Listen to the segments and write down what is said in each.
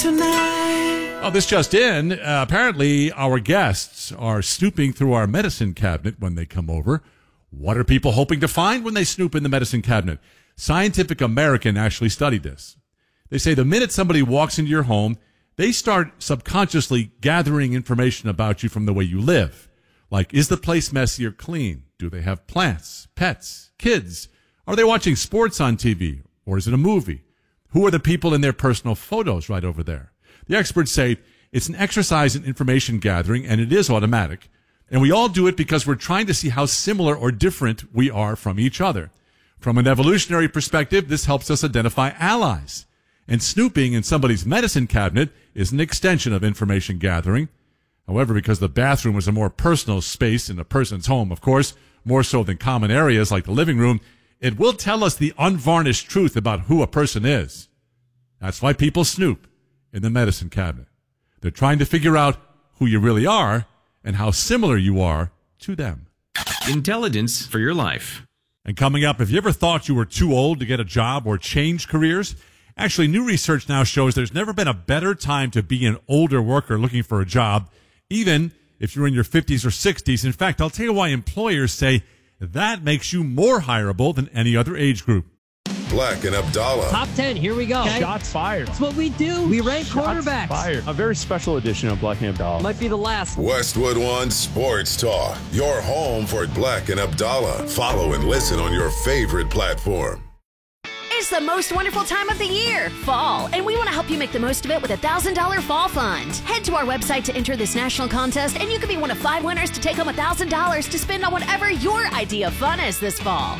tonight. Oh, this just in. Apparently, our guests are snooping through our medicine cabinet when they come over. What are people hoping to find when they snoop in the medicine cabinet? Scientific American actually studied this. They say the minute somebody walks into your home, they start subconsciously gathering information about you from the way you live. Like, is the place messy or clean? Do they have plants, pets, kids? Are they watching sports on TV? Or is it a movie? Who are the people in their personal photos right over there? The experts say it's an exercise in information gathering, and it is automatic. And we all do it because we're trying to see how similar or different we are from each other. From an evolutionary perspective, this helps us identify allies. And snooping in somebody's medicine cabinet is an extension of information gathering. However, because the bathroom is a more personal space in a person's home, of course, more so than common areas like the living room, it will tell us the unvarnished truth about who a person is. That's why people snoop in the medicine cabinet. They're trying to figure out who you really are and how similar you are to them. Intelligence for your life. And coming up, have you ever thought you were too old to get a job or change careers? Actually, new research now shows there's never been a better time to be an older worker looking for a job, even if you're in your 50s or 60s. In fact, I'll tell you why employers say that makes you more hireable than any other age group. Black and Abdallah. Top 10, here we go. Okay. Shots fired. That's what we do. We rank quarterbacks. Fired. A very special edition of Black and Abdallah. Might be the last. Westwood One Sports Talk. Your home for Black and Abdallah. Follow and listen on your favorite platform. It's the most wonderful time of the year, fall, and we want to help you make the most of it with a $1,000 fall fund. Head to our website to enter this national contest, and you could be one of 5 winners to take home $1,000 to spend on whatever your idea of fun is this fall.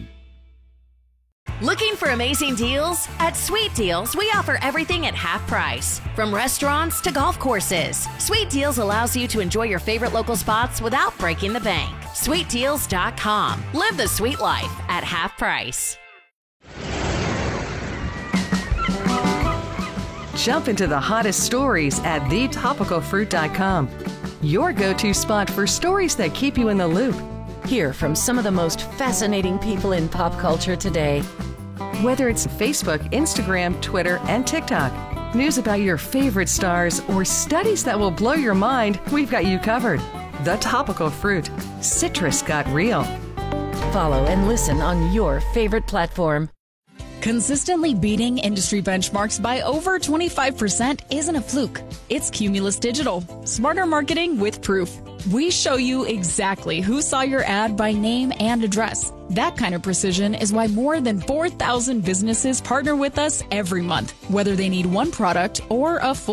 Looking for amazing deals? At Sweet Deals, we offer everything at half price. From restaurants to golf courses, Sweet Deals allows you to enjoy your favorite local spots without breaking the bank. SweetDeals.com. Live the sweet life at half price. Jump into the hottest stories at thetopicalfruit.com. Your go-to spot for stories that keep you in the loop. Hear from some of the most fascinating people in pop culture today. Whether it's Facebook, Instagram, Twitter, and TikTok, news about your favorite stars, or studies that will blow your mind, we've got you covered. The Topical Fruit. Citrus got real. Follow and listen on your favorite platform. Consistently beating industry benchmarks by over 25% isn't a fluke. It's Cumulus Digital. Smarter marketing with proof. We show you exactly who saw your ad by name and address. That kind of precision is why more than 4,000 businesses partner with us every month, whether they need one product or a full